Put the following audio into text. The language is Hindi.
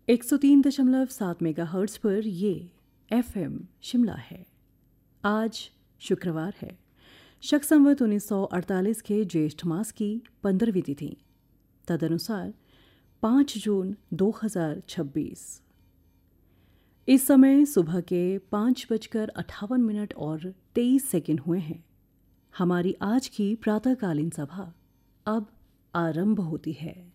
103.7 मेगाहर्ट्ज़ पर ये एफएम शिमला है। आज शुक्रवार है। शक संवत 1948 के ज्येष्ठ मास की 15वीं तिथि, तदनुसार 5 जून 2026। इस समय सुबह के 5:58 और 23 सेकंड हुए हैं। हमारी आज की प्रातःकालीन सभा अब आरंभ होती है।